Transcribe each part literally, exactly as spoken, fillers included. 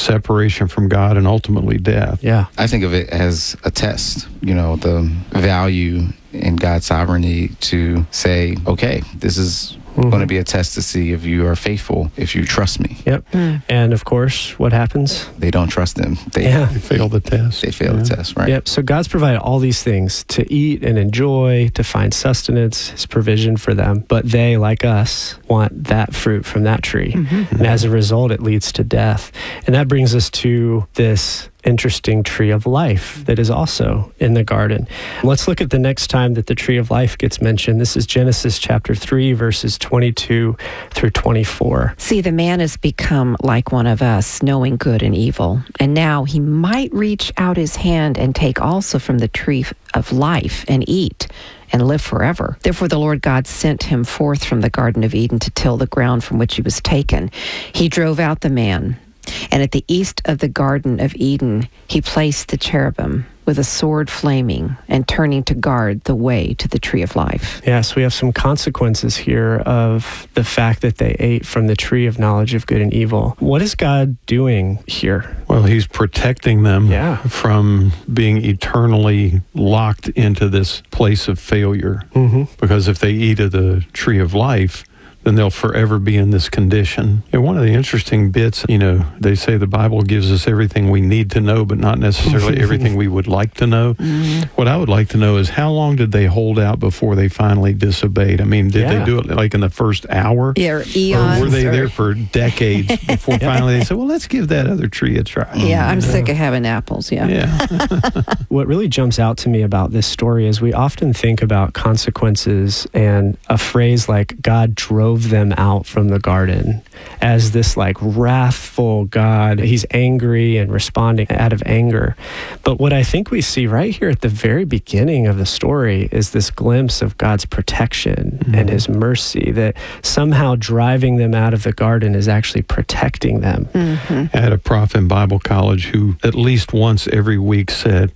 separation from God and ultimately death. Yeah. I think of it as a test, you know, the value in God's sovereignty to say, okay, this is mm-hmm. going to be a test to see if you are faithful, if you trust me. Yep. Mm. And of course, what happens? They don't trust him. They, yeah. they fail the test. They fail yeah. the test, right? Yep. So God's provided all these things to eat and enjoy, to find sustenance, his provision for them. But they, like us, want that fruit from that tree. Mm-hmm. And as a result, it leads to death. And that brings us to this interesting tree of life that is also in the garden. Let's look at the next time that the tree of life gets mentioned. This is Genesis chapter three, verses twenty-two through twenty-four. See, the man has become like one of us, knowing good and evil. And now he might reach out his hand and take also from the tree of life and eat and live forever. Therefore the Lord God sent him forth from the Garden of Eden to till the ground from which he was taken. He drove out the man, and at the east of the Garden of Eden, he placed the cherubim with a sword flaming and turning to guard the way to the tree of life. Yes, we have some consequences here of the fact that they ate from the tree of knowledge of good and evil. What is God doing here? Well, he's protecting them yeah. from being eternally locked into this place of failure. Mm-hmm. Because if they eat of the tree of life, then they'll forever be in this condition. And one of the interesting bits, you know, they say the Bible gives us everything we need to know, but not necessarily everything we would like to know. Mm-hmm. What I would like to know is how long did they hold out before they finally disobeyed? I mean, did yeah. they do it like in the first hour? Yeah, or eons. Or were they or... there for decades before finally they said, well, let's give that other tree a try? Yeah, I'm yeah. sick of having apples, yeah. yeah. What really jumps out to me about this story is we often think about consequences and a phrase like God drove them out from the garden as this like wrathful God. He's angry and responding out of anger. But what I think we see right here at the very beginning of the story is this glimpse of God's protection mm-hmm. and his mercy, that somehow driving them out of the garden is actually protecting them. Mm-hmm. I had a prof in Bible college who at least once every week said,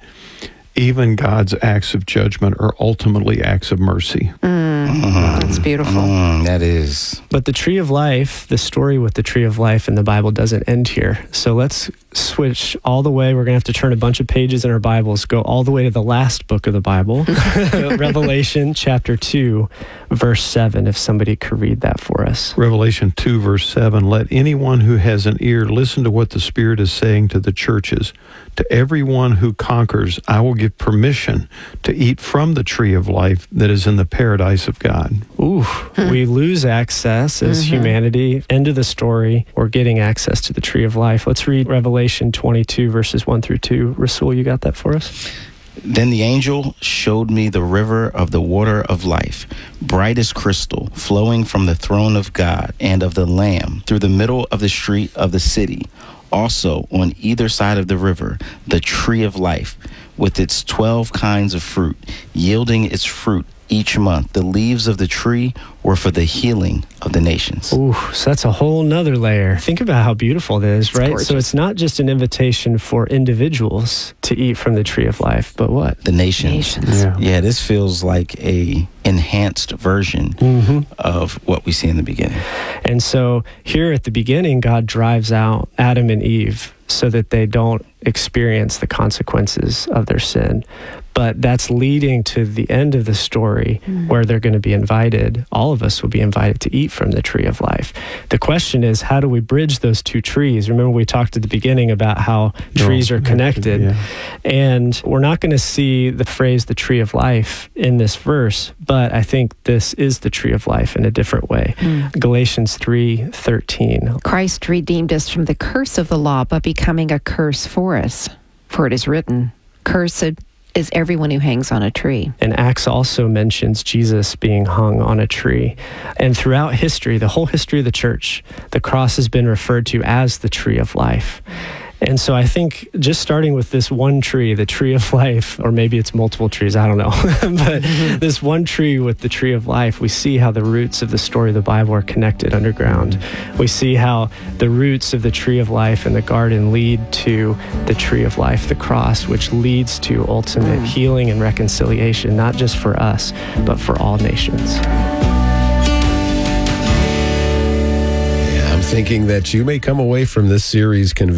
even God's acts of judgment are ultimately acts of mercy. Mm, mm, that's beautiful. Mm, that is. But the tree of life, the story with the tree of life in the Bible doesn't end here. So let's switch all the way. We're going to have to turn a bunch of pages in our Bibles, go all the way to the last book of the Bible, Revelation chapter two, verse seven, if somebody could read that for us. Revelation two, verse seven, let anyone who has an ear listen to what the Spirit is saying to the churches. To everyone who conquers, I will give permission to eat from the tree of life that is in the paradise of God. Ooh, we lose access as mm-hmm. humanity. End of the story. We're getting access to the tree of life. Let's read Revelation twenty-two, verses one through two. Rasul, you got that for us? Then the angel showed me the river of the water of life, bright as crystal, flowing from the throne of God and of the Lamb through the middle of the street of the city. Also, on either side of the river, the tree of life, with its twelve kinds of fruit, yielding its fruit each month. The leaves of the tree were for the healing of the nations. Ooh, so that's a whole nother layer. Think about how beautiful it is, it's right? gorgeous. So it's not just an invitation for individuals to eat from the tree of life, but what? The nations. nations. Yeah. yeah, this feels like a enhanced version mm-hmm. of what we see in the beginning. And so here at the beginning, God drives out Adam and Eve so that they don't experience the consequences of their sin. But that's leading to the end of the story mm. where they're going to be invited. All of us will be invited to eat from the tree of life. The question is, how do we bridge those two trees? Remember, we talked at the beginning about how no, trees are connected. Yeah. And we're not going to see the phrase, the tree of life, in this verse, but I think this is the tree of life in a different way. Mm. Galatians three thirteen. Christ redeemed us from the curse of the law by becoming a curse for us. For it is written, cursed is everyone who hangs on a tree. And Acts also mentions Jesus being hung on a tree. And throughout history, the whole history of the church, the cross has been referred to as the tree of life. And so I think just starting with this one tree, the tree of life, or maybe it's multiple trees, I don't know, but this one tree with the tree of life, we see how the roots of the story of the Bible are connected underground. We see how the roots of the tree of life in the garden lead to the tree of life, the cross, which leads to ultimate mm. healing and reconciliation, not just for us, but for all nations. Yeah, I'm thinking that you may come away from this series convinced